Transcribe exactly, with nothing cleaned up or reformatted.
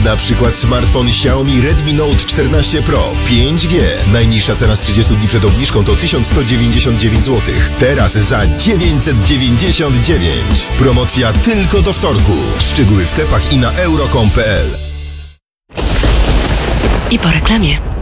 Na przykład smartfon Xiaomi Redmi Note czternaście Pro pięć G. Najniższa cena z trzydziestu dni przed obniżką to tysiąc sto dziewięćdziesiąt dziewięć złotych. Teraz za dziewięćset dziewięćdziesiąt dziewięć. Promocja tylko do wtorku. Szczegóły w sklepach i na euro kropka com kropka p l. I po reklamie.